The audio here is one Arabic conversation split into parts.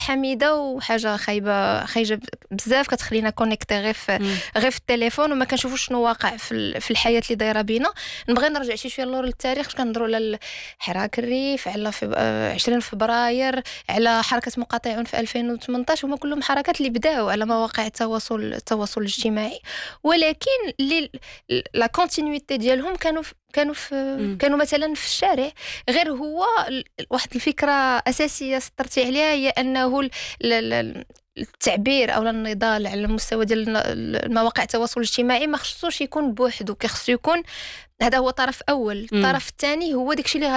حميده وحاجه خايجه بزاف، كتخلينا كونيكتي غير في التليفون وما كنشوفوش شنو واقع في الحياه اللي دايره بينا. نبغي نرجع شويه للور للتاريخ، كنهضروا على حراك الريف، على 20 فبراير، على حركه مقاطعون في 2018. هما كلهم حركات اللي بداو على مواقع التواصل الاجتماعي، ولكن لا كونتينيتي ديالهم كانوا مثلا في الشارع. غير هو واحد الفكره اساسيه سطرتي عليها، هي انه التعبير او النضال على المستوى ديال المواقع التواصل الاجتماعي ما خصوش يكون بوحدو، كيخصو يكون هذا هو طرف اول. الطرف الثاني هو داكشي اللي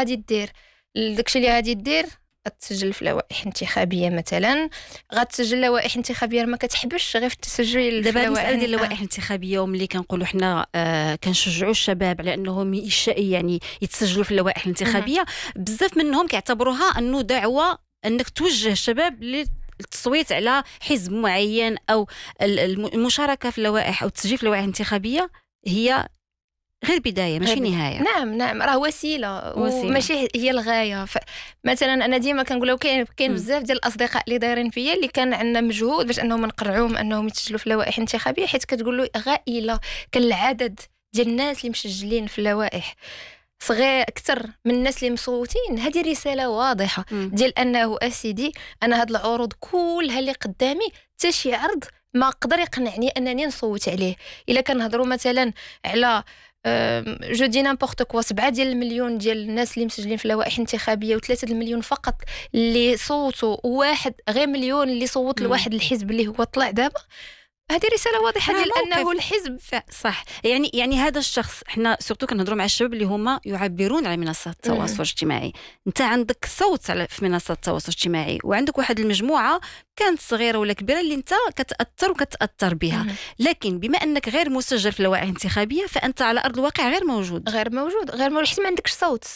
غادي دير غتسجل في لوائح انتخابيه مثلا، غتسجل لوائح انتخابيه ما كتحبش غير في التسجيل. دابا المساله ديال اللوائح الانتخابيه وملي كنقولوا حنا كنشجعوا الشباب على انهم يعني يتسجلوا في اللوائح الانتخابيه، بزاف منهم كيعتبروها انه دعوه انك توجه الشباب للتصويت على حزب معين، او المشاركه في اللوائح او التسجيل في اللوائح الانتخابيه هي غير بداية ماشي نهاية. نعم راه وسيلة وماشي هي الغاية. مثلا أنا ديما كنقولوا كاين بزاف ديال الأصدقاء اللي دايرين فيا اللي كان عندنا مجهود باش أنهم نقرعوهم أنهم يتسجلوا في اللوائح الانتخابية، حيت كتقول له غائلة كان العدد ديال الناس اللي مسجلين في اللوائح صغير أكثر من الناس اللي مصوتين. هذه رسالة واضحة ديال أنه أسيدي أنا هاد العروض كلها اللي قدامي حتى شي عرض ما قدر يقنعني أنني نصوت عليه. إلا كنهضروا مثلا على جو دي نامبورط كوا 7 ديال المليون ديال الناس اللي مسجلين في اللوائح الانتخابيه و3 المليون فقط اللي صوتوا، وواحد غير مليون اللي صوت لواحد الحزب اللي هو طلع دابا، هذه رساله واضحه ديال انه الحزب صح. يعني هذا الشخص حنا سورتو كنهضروا مع الشباب اللي هما يعبرون على منصات التواصل الاجتماعي. انت عندك صوت في منصات التواصل الاجتماعي، وعندك واحد المجموعه كانت صغيره ولا كبيره اللي انت كتاثر بها، لكن بما انك غير مسجل في اللوائح الانتخابيه فانت على ارض الواقع غير موجود حيت ما عندكش صوت.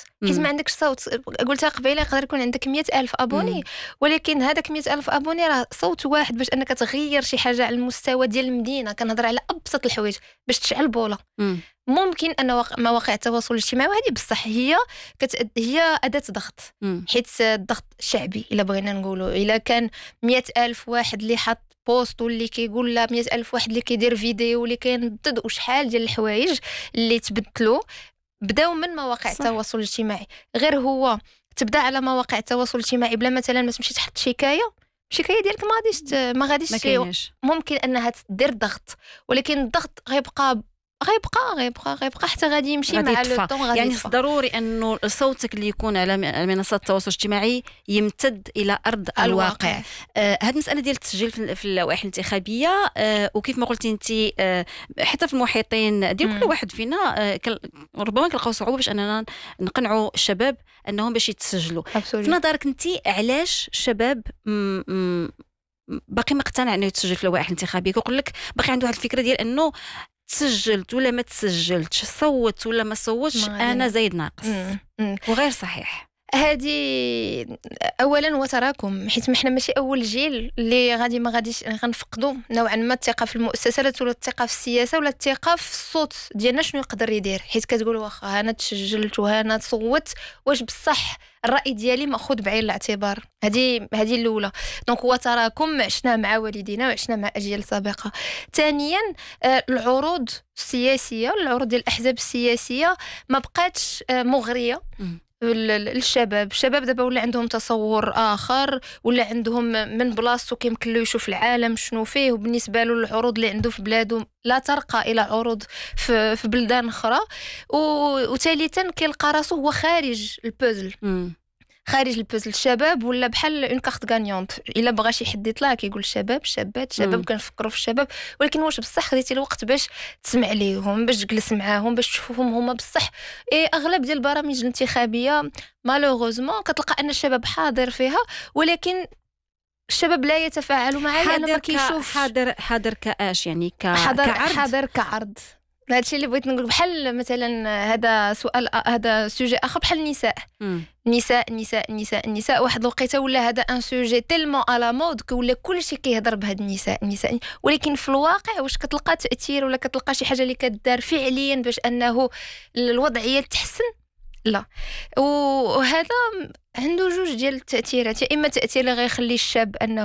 قلتها قبيله يقدر يكون عندك 100,000 ابوني، ولكن هذاك 100,000 ابوني راه صوت واحد باش انك تغير شي حاجه على المستوى ديال المدينه. كنهضر على ابسط الحوايج باش تشعل بوله. ممكن ان مواقع التواصل الاجتماعي هذه بصح هي اداه ضغط، حيت الضغط شعبي. الا بغينا نقولوا الا كان 100,000 واحد اللي حط بوست واللي كيقول لا 100,000 واحد اللي كيدير فيديو واللي كينضد وشحال ديال الحوايج اللي تبدلوا بداو من مواقع التواصل الاجتماعي. غير هو تبدا على مواقع التواصل الاجتماعي بلا مثلا ما تمشي تحط شكايه ديالك ما غاديش ممكن انها تدير ضغط، ولكن الضغط غيبقى حتى غادي يمشي مع لو طون. يعني ضروري انه صوتك اللي يكون على منصات التواصل الاجتماعي يمتد الى ارض الواقع. هذه المساله ديال التسجيل في اللوائح الانتخابيه، وكيف ما قلتي انت حتى في المحيطين ديال كل واحد فينا ربما كنلقاو صعوبه باش اننا نقنعوا الشباب انهم باش يتسجلوا. في نظرك انت علاش الشباب باقي مقتنع انه يتسجل في اللوائح الانتخابيه؟ كيقول لك باقي عنده واحد الفكره ديال انه تسجلت ولا ما تسجلتش، صوت ولا ما صوتش، انا زايد ناقص، وغير صحيح. هذه اولا هو تراكم، حيت حنا ماشي اول جيل اللي ما غاديش غنفقدوا نوعا ما الثقه في المؤسسات ولا الثقه في السياسه ولا الثقه في الصوت ديالنا شنو يقدر يدير. حيت كتقول واخا انا تسجلت وانا تصوت، واش بصح الراي ديالي ماخذ بعين الاعتبار؟ هذه الاولى. دونك هو تراكم عشنا مع والدينا وعشنا مع اجيال سابقه. ثانيا العروض السياسيه، العروض ديال الاحزاب السياسيه ما بقاتش مغريه الشباب دابا ولا عندهم تصور اخر، ولا عندهم من بلاصتو كيمكن له يشوف العالم شنو فيه، وبالنسبه له العروض اللي عنده في بلاده لا ترقى الى عروض في بلدان اخرى. وثالثا كيلقى راسو هو خارج البوزل. الشباب ولا بحال اون كارت غانيونت. الا بغى شي حد يطلع كيقول شباب كنفكروا في الشباب، ولكن واش بصح خديتي الوقت باش تسمع ليهم، باش تجلس معاهم، باش تشوفهم هما بصح؟ اغلب ديال البرامج الانتخابيه مالوغوزمون كتلقى ان الشباب حاضر فيها، ولكن الشباب لا يتفاعلوا معها لانه ما كيشوفش. حاضر كاش يعني حاضر كعرض. هادشي اللي بغيت نقول. بحال مثلا هذا سوجي اخر بحال النساء واحد الوقيته ولا هذا ان سوجي تيلمون على مود ولا كلشي كيهضر بهاد النساء، ولكن في الواقع واش كتلقى تاثير ولا كتلقى شي حاجه اللي كدار فعليا باش انه الوضعيه تحسن؟ لا. وهذا عنده جوج ديال التاثيرات، يا اما تاثير اللي غيخلي الشاب انه